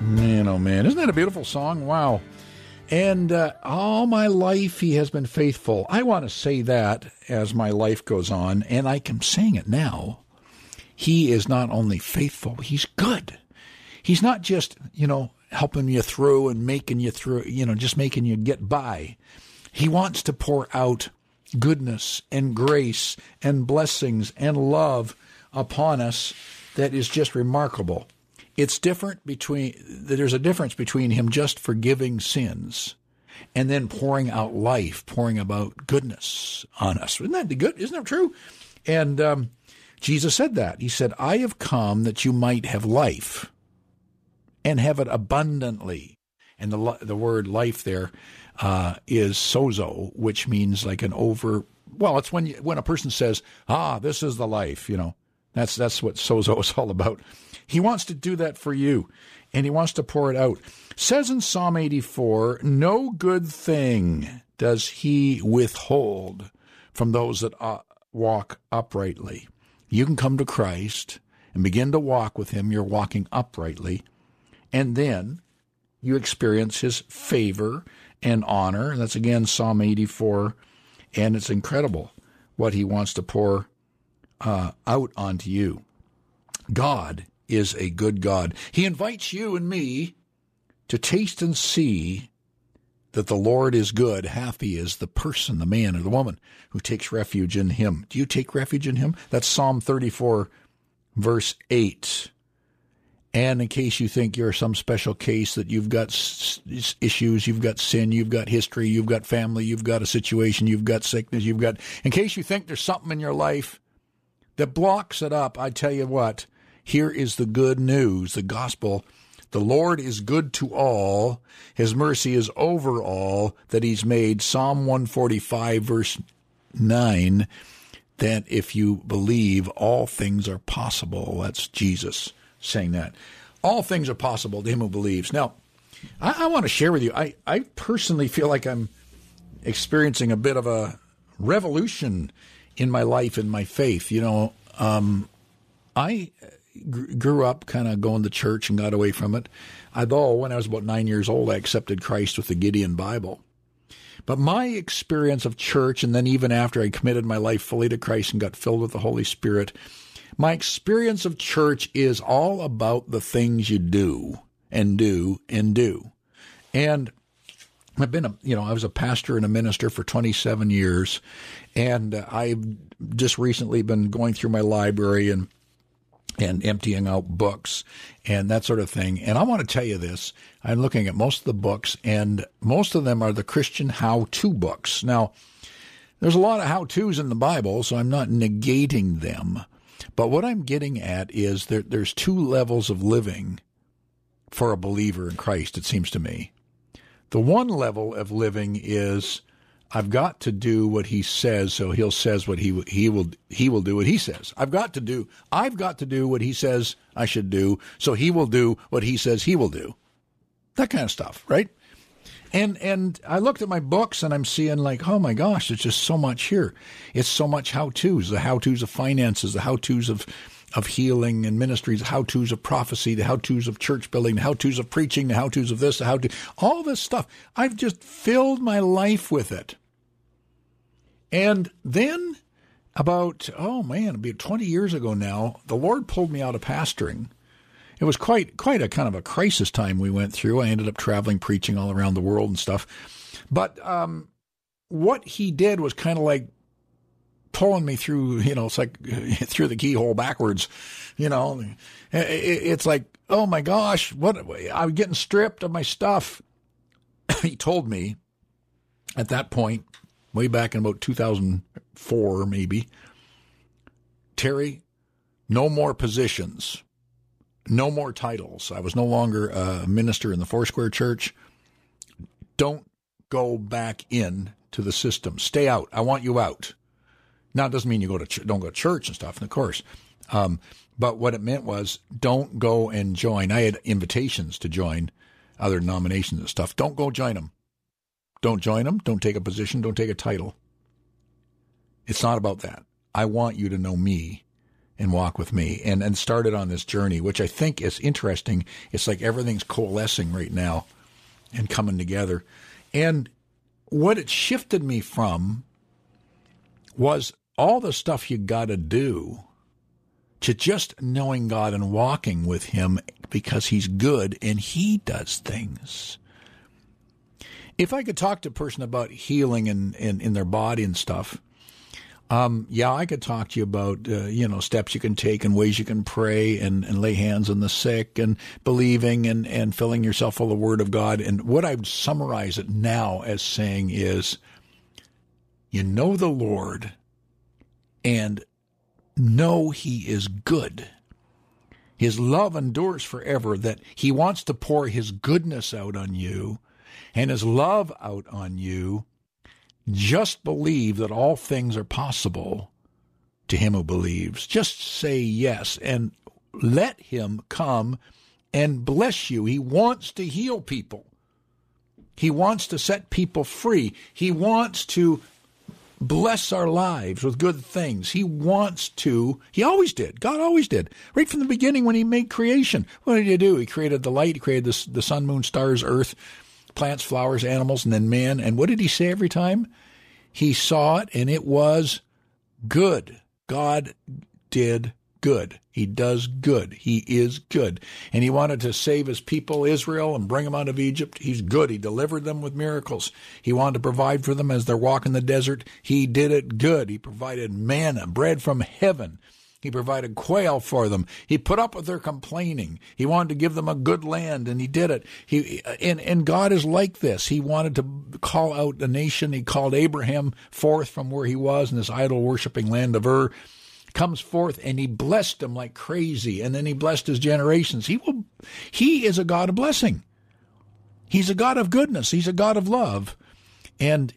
Man, oh man, isn't that a beautiful song? Wow. And all my life he has been faithful. I want to say that as my life goes on, and I can sing it now. He is not only faithful, he's good. He's not just, helping you through and making you through, just making you get by. He wants to pour out goodness and grace and blessings and love upon us that is just remarkable. There's a difference between him just forgiving sins and then pouring out life, pouring about goodness on us. Isn't that good? Isn't that true? And Jesus said that. He said, I have come that you might have life and have it abundantly. And the word life there is sozo, which means like it's when a person says, this is the life, That's what sozo is all about. He wants to do that for you, and he wants to pour it out. Says in Psalm 84, no good thing does he withhold from those that walk uprightly. You can come to Christ and begin to walk with him. You're walking uprightly, and then you experience his favor and honor. That's again Psalm 84, and it's incredible what he wants to pour out onto you. God is a good God. He invites you and me to taste and see that the Lord is good. Happy is the person, the man or the woman who takes refuge in him. Do you take refuge in him? That's Psalm 34, verse 8. And in case you think you're some special case, that you've got issues, you've got sin, you've got history, you've got family, you've got a situation, you've got sickness, in case you think there's something in your life that blocks it up, I tell you what, here is the good news, the gospel. The Lord is good to all. His mercy is over all that he's made. Psalm 145, verse 9, that if you believe, all things are possible. That's Jesus saying that. All things are possible to him who believes. Now, I want to share with you, I personally feel like I'm experiencing a bit of a revolution in my life and my faith. I grew up kind of going to church and got away from it. Although when I was about 9 years old, I accepted Christ with the Gideon Bible. But my experience of church, and then even after I committed my life fully to Christ and got filled with the Holy Spirit, my experience of church is all about the things you do and do and do. And I've been I was a pastor and a minister for 27 years, and I've just recently been going through my library and emptying out books and that sort of thing. And I want to tell you this. I'm looking at most of the books, and most of them are the Christian how-to books. Now, there's a lot of how-tos in the Bible, so I'm not negating them. But what I'm getting at is there's two levels of living for a believer in Christ, it seems to me. The one level of living is I've got to do what he says, so he says what he will do what he says. I've got to do what he says I should do, so he will do what he says he will do. That kind of stuff, right? And I looked at my books and I'm seeing like, oh my gosh, there's just so much here. It's so much how-tos, the how-tos of finances, the how-tos of healing and ministries, the how-tos of prophecy, the how-tos of church building, the how-tos of preaching, the how-tos of this, all this stuff. I've just filled my life with it. And then about 20 years ago now, the Lord pulled me out of pastoring. It was quite a kind of a crisis time we went through. I ended up traveling, preaching all around the world and stuff. But what he did was kind of like pulling me through, it's like through the keyhole backwards, It's like, oh my gosh, I'm getting stripped of my stuff. He told me at that point, way back in about 2004 maybe, Terry, no more positions. No more titles. I was no longer a minister in the Foursquare Church. Don't go back in to the system. Stay out. I want you out. Now, it doesn't mean you don't go to church and stuff, and of course. But what it meant was don't go and join. I had invitations to join other denominations and stuff. Don't go join them. Don't join them. Don't take a position. Don't take a title. It's not about that. I want you to know me and walk with me and started on this journey, which I think is interesting. It's like everything's coalescing right now and coming together. And what it shifted me from was all the stuff you got to do to just knowing God and walking with him because he's good and he does things. If I could talk to a person about healing in their body and stuff, I could talk to you about, steps you can take and ways you can pray and lay hands on the sick and believing and filling yourself full of the Word of God. And what I would summarize it now as saying is, you know the Lord and know he is good. His love endures forever, that he wants to pour his goodness out on you and his love out on you. Just believe that all things are possible to him who believes. Just say yes and let him come and bless you. He wants to heal people. He wants to set people free. He wants to bless our lives with good things. He always did. God always did. Right from the beginning when he made creation. What did he do? He created the light. He created the sun, moon, stars, earth, plants, flowers, animals, and then man. And what did he say every time? He saw it, and it was good. God did good. He does good. He is good. And he wanted to save his people, Israel, and bring them out of Egypt. He's good. He delivered them with miracles. He wanted to provide for them as they're walking the desert. He did it good. He provided manna, bread from heaven. He provided quail for them. He put up with their complaining. He wanted to give them a good land, and he did it. And God is like this. He wanted to call out the nation. He called Abraham forth from where he was in this idol-worshiping land of Ur. Comes forth, and he blessed him like crazy, and then he blessed his generations. He is a God of blessing. He's a God of goodness. He's a God of love. And,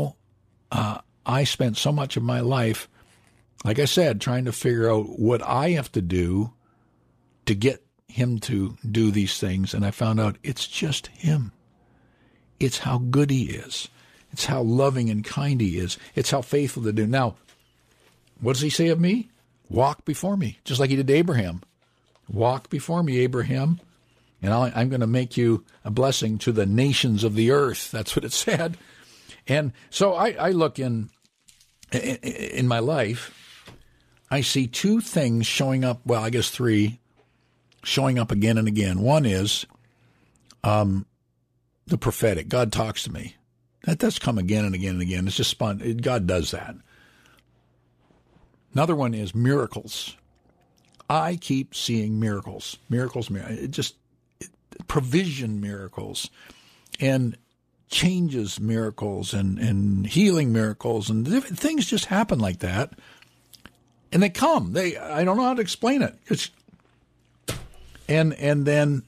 I spent so much of my life, like I said, trying to figure out what I have to do to get him to do these things. And I found out it's just him. It's how good he is. It's how loving and kind he is. It's how faithful to do. Now, what does he say of me? Walk before me, just like he did to Abraham. Walk before me, Abraham, and I'm going to make you a blessing to the nations of the earth. That's what it said. And so I look in my life, I see two things showing up, well, I guess three, showing up again and again. One is the prophetic. God talks to me. That does come again and again and again. It's just God does that. Another one is miracles. I keep seeing miracles. Provision miracles, and changes miracles, and healing miracles, and different things just happen like that. And they come. I don't know how to explain it. And then,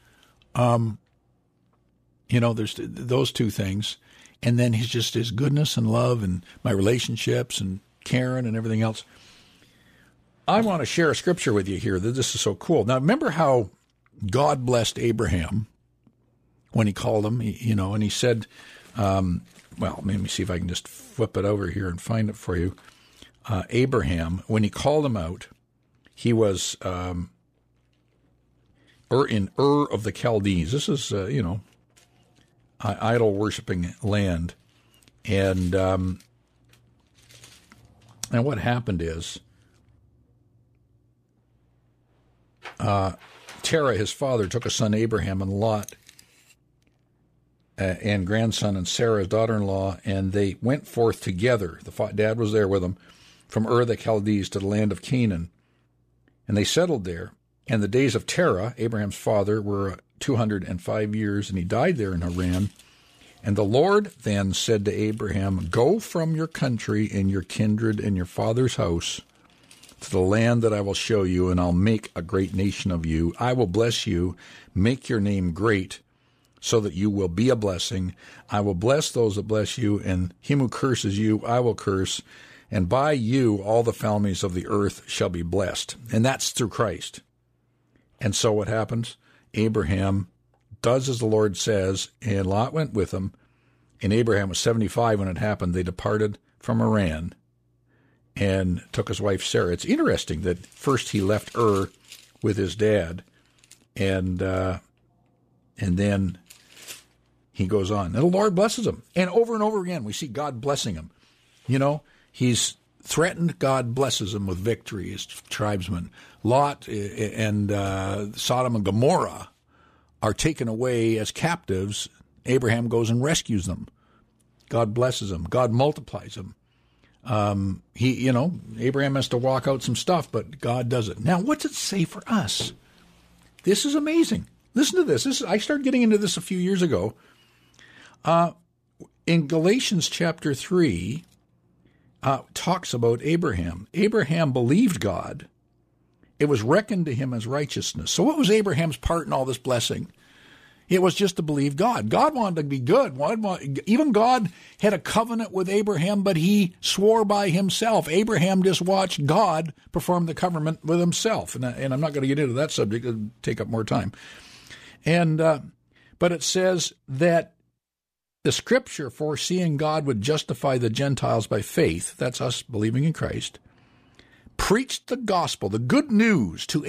there's those two things. And then his goodness and love and my relationships and Karen and everything else. I want to share a scripture with you here that this is so cool. Now, remember how God blessed Abraham when he called him, and he said, let me see if I can just flip it over here and find it for you. Abraham, when he called him out, he was in Ur of the Chaldees. This is, idol-worshiping land. And what happened is Terah, his father, took a son, Abraham, and Lot, and grandson, and Sarah, his daughter-in-law, and they went forth together. The dad was there with them, from Ur the Chaldees to the land of Canaan. And they settled there. And the days of Terah, Abraham's father, were 205 years, and he died there in Haran. And the Lord then said to Abraham, "Go from your country and your kindred and your father's house to the land that I will show you, and I'll make a great nation of you. I will bless you, make your name great, so that you will be a blessing. I will bless those that bless you, and him who curses you I will curse. And by you all the families of the earth shall be blessed." And that's through Christ. And so what happens? Abraham does as the Lord says, and Lot went with him. And Abraham was 75 when it happened. They departed from Haran. and took his wife Sarah. It's interesting that first he left Ur with his dad, and then he goes on. And the Lord blesses him. And over again, we see God blessing him. You know, he's threatened, God blesses him with victory, his tribesmen. Lot and Sodom and Gomorrah are taken away as captives. Abraham goes and rescues them. God blesses them. God multiplies them. Abraham has to walk out some stuff, but God does it. Now, what's it say for us? This is amazing. Listen to this. I started getting into this a few years ago. In Galatians chapter 3, talks about Abraham. Abraham believed God. It was reckoned to him as righteousness. So what was Abraham's part in all this blessing? It was just to believe God. God wanted to be good. Even God had a covenant with Abraham, but he swore by himself. Abraham just watched God perform the covenant with himself. And I'm not going to get into that subject. It'll take up more time. But it says that the Scripture, foreseeing God would justify the Gentiles by faith, that's us believing in Christ, preached the gospel, the good news, to